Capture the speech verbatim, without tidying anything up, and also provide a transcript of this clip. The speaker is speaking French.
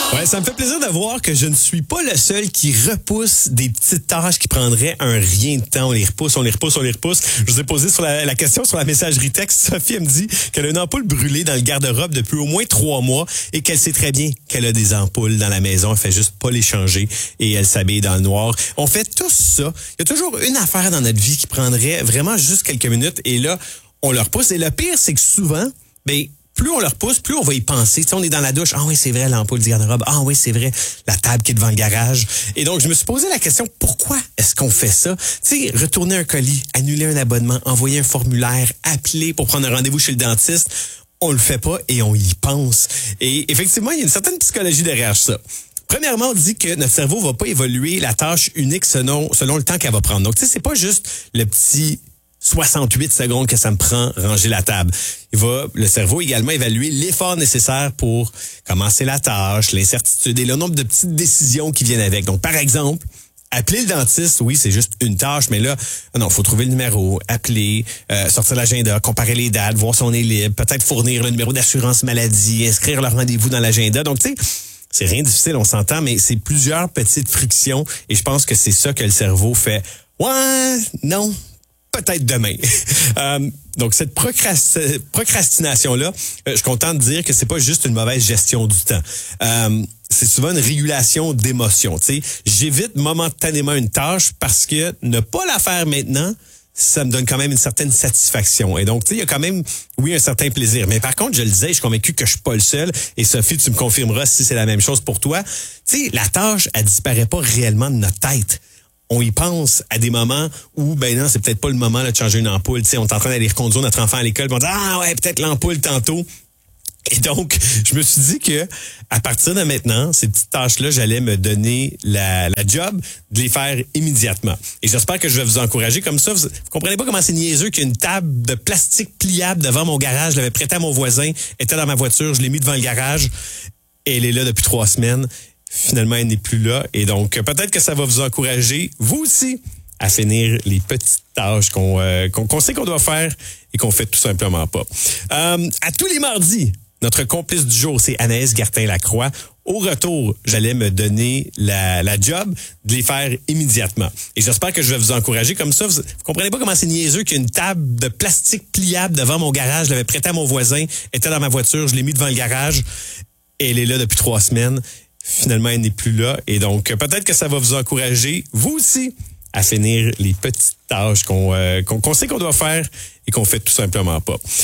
Ouais, ça me fait plaisir de voir que je ne suis pas le seul qui repousse des petites tâches qui prendraient un rien de temps. On les repousse, on les repousse, on les repousse. Je vous ai posé sur la, la question sur la messagerie texte. Sophie elle me dit qu'elle a une ampoule brûlée dans le garde-robe depuis au moins trois mois et qu'elle sait très bien qu'elle a des ampoules dans la maison. Elle fait juste pas les changer et elle s'habille dans le noir. On fait tous ça. Il y a toujours une affaire dans notre vie qui prendrait vraiment juste quelques minutes et là, on le repousse. Et le pire, c'est que souvent, ben, plus on le repousse, plus on va y penser. Tu sais, on est dans la douche. Ah oui, c'est vrai, l'ampoule du garde-robe. Ah oui, c'est vrai, la table qui est devant le garage. Et donc, je me suis posé la question, pourquoi est-ce qu'on fait ça? Tu sais, retourner un colis, annuler un abonnement, envoyer un formulaire, appeler pour prendre un rendez-vous chez le dentiste. On le fait pas et on y pense. Et effectivement, il y a une certaine psychologie derrière ça. Premièrement, on dit que notre cerveau va pas évoluer la tâche unique selon, selon le temps qu'elle va prendre. Donc, tu sais, c'est pas juste le petit soixante-huit secondes que ça me prend ranger la table. Il va, le cerveau également évaluer l'effort nécessaire pour commencer la tâche, l'incertitude et le nombre de petites décisions qui viennent avec. Donc, par exemple, appeler le dentiste, oui, c'est juste une tâche, mais là, non, faut trouver le numéro, appeler, euh, sortir l'agenda, comparer les dates, voir si on est libre, peut-être fournir le numéro d'assurance maladie, inscrire le rendez-vous dans l'agenda. Donc, tu sais, c'est rien de difficile, on s'entend, mais c'est plusieurs petites frictions et je pense que c'est ça que le cerveau fait. Ouais, non. Peut-être demain. euh, donc, cette procrast- procrastination-là, euh, je suis content de dire que c'est pas juste une mauvaise gestion du temps. Euh, c'est souvent une régulation d'émotions. Tu sais, j'évite momentanément une tâche parce que ne pas la faire maintenant, ça me donne quand même une certaine satisfaction. Et donc, tu sais, il y a quand même, oui, un certain plaisir. Mais par contre, je le disais, je suis convaincu que je suis pas le seul. Et Sophie, tu me confirmeras si c'est la même chose pour toi. Tu sais, la tâche, elle disparaît pas réellement de notre tête. On y pense à des moments où, ben non, c'est peut-être pas le moment là, de changer une ampoule. Tu sais, on est en train d'aller reconduire notre enfant à l'école, puis on dit ah ouais, peut-être l'ampoule tantôt. Et donc, je me suis dit que à partir de maintenant, ces petites tâches-là, j'allais me donner la, la job de les faire immédiatement. Et j'espère que je vais vous encourager comme ça. Vous, vous comprenez pas comment c'est niaiseux qu'il y a une table de plastique pliable devant mon garage. Je l'avais prêtée à mon voisin, était dans ma voiture, je l'ai mis devant le garage et elle est là depuis trois semaines. Finalement, elle n'est plus là. Et donc, peut-être que ça va vous encourager, vous aussi, à finir les petites tâches qu'on euh, qu'on, qu'on sait qu'on doit faire et qu'on fait tout simplement pas. Euh, à tous les mardis, notre complice du jour, c'est Anaïs Gartin-Lacroix. Au retour, j'allais me donner la, la job de les faire immédiatement. Et j'espère que je vais vous encourager comme ça. Vous, vous comprenez pas comment c'est niaiseux qu'il y a une table de plastique pliable devant mon garage. Je l'avais prêtée à mon voisin, était dans ma voiture, je l'ai mis devant le garage et elle est là depuis trois semaines. Finalement, elle n'est plus là. Et donc, peut-être que ça va vous encourager, vous aussi, à finir les petites tâches qu'on euh, qu'on, qu'on sait qu'on doit faire et qu'on fait tout simplement pas.